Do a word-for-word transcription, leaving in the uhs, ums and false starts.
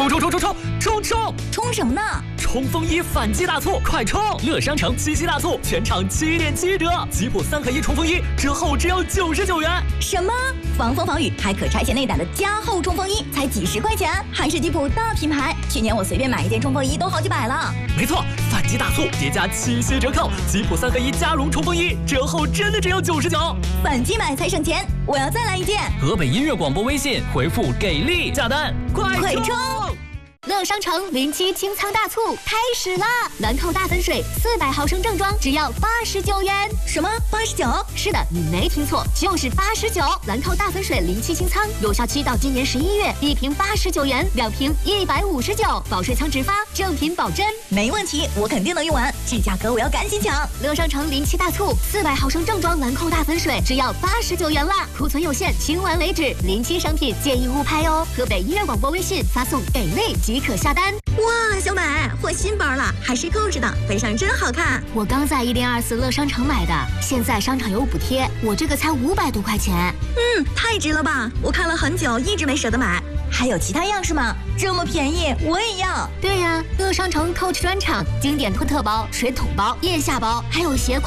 冲冲冲冲冲冲冲！ 冲什么呢？ 冲锋衣反击大促，快冲！乐商城七夕大促，全场七点七折，吉普三合一冲锋衣折后只要九十九元。 什么？防风防雨还可拆卸内胆的加厚冲锋衣，才几十块钱，还是吉普大品牌。去年我随便买一件冲锋衣都好几百了。 没错，反击大促叠加七夕折扣，吉普三合一加绒冲锋衣折后真的只要九十九。 反击买才省钱，我要再来一件。 河北音乐广播微信回复给力下单，快快冲！ 乐商城零七清仓大促开始啦！兰蔻大粉水四百毫升正装只要八十九元。 什么？八十九？ 是的，你没听错，就是八十九。兰蔻大粉水零七清仓有效期到今年十一月，一瓶八十九元，两瓶一百五十九，保水仓直发，正品保真， 没问题，我肯定能用完。这价格我要赶紧抢！ 乐商城零七大促，四百毫升正装兰蔻大粉水只要八十九元啦，库存有限，清完为止。零七商品建议勿拍哦。河北音乐广播微信发送给力即可下单。 哇，小美换新包了，还是购置的，背上真好看。 我刚在一零二四乐商城买的，现在商场有补贴，我这个才五百多块钱。 嗯，太值了吧！我看了很久，一直没舍得买。还有其他样式吗？这么便宜，我也要。 对呀、啊，乐商城 Coach 专场经典推特包、水桶包、腋下包，还有鞋。